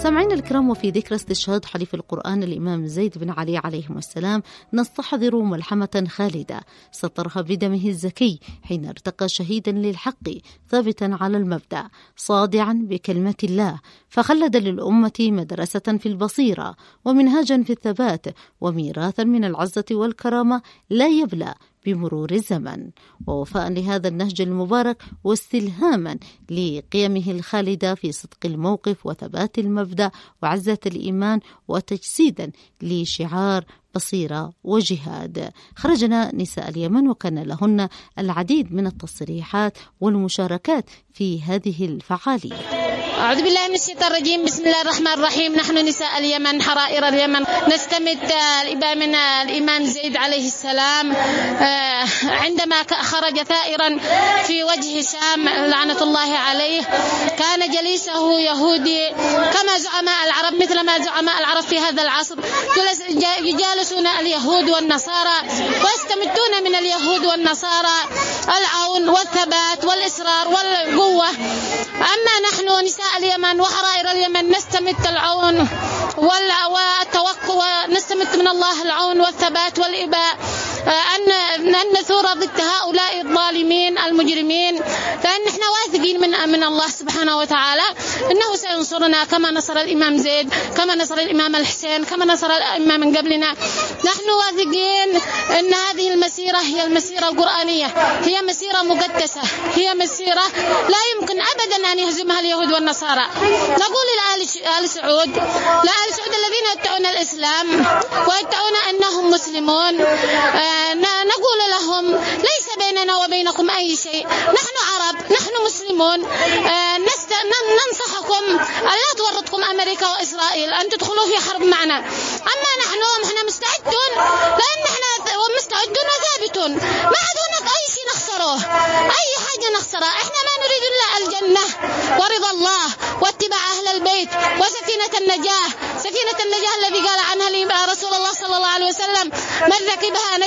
سامعين الكرام، وفي ذكرى استشهاد حليف القرآن الإمام زيد بن علي عليهم السلام نستحضر ملحمة خالدة سطرها بدمه الزكي حين ارتقى شهيدا للحق ثابتا على المبدأ صادعا بكلمة الله، فخلد للأمة مدرسة في البصيرة ومنهاجا في الثبات وميراثا من العزة والكرامة لا يبلى بمرور الزمن، ووفاء لهذا النهج المبارك واستلهاما لقيمه الخالدة في صدق الموقف وثبات المبدأ وعزة الإيمان وتجسيدا لشعار بصيرة وجهاد. خرجنا نساء اليمن وكان لهن العديد من التصريحات والمشاركات في هذه الفعالية. أعوذ بالله من الشيطان الرجيم. بسم الله الرحمن الرحيم. نحن نساء اليمن حرائر اليمن نستمد من الإمام زيد عليه السلام عندما خرج ثائرا في وجه شام لعنة الله عليه، كان جليسه يهودي كما زعماء العرب، مثل ما زعماء العرب في هذا العصر يجالسون اليهود والنصارى ويستمدون من اليهود والنصارى العون والثبات والإصرار والقوة. أما نحن نساء اليمن وحرائر اليمن نستمد العون والتوقع ونستمد من الله العون والثبات والإباء أن نثور ضد هؤلاء الظالمين المجرمين، لأن نحن واثقين من الله سبحانه وتعالى إنه سينصرنا كما نصر الإمام زيد، كما نصر الإمام الحسين، كما نصر الأئمة من قبلنا. نحن واثقين أن هذه المسيرة هي المسيرة القرآنية، هي مسيرة مقدسة، هي مسيرة لا يمكن أبدا أن يهزمها اليهود والنصارى. نقول لآل سعود الذين يدعون الإسلام ويدعون أنهم مسلمون، نقول لهم ليس بيننا وبينكم أي شيء، نحن عرب، نحن مسلمون. ننصحكم أن لا تورطكم أمريكا وإسرائيل أن تدخلوا في حرب معنا. أما نحن مستعدون، لأن نحن مستعدون وثابتون، ما عاد هناك أي شيء نخسره، أي حاجة نخسرها. إحنا ما نريد إلا الجنة ورضا الله واتباع أهل البيت وسفينة النجاة الذي قال عنها رسول الله صلى الله عليه وسلم: من ركبها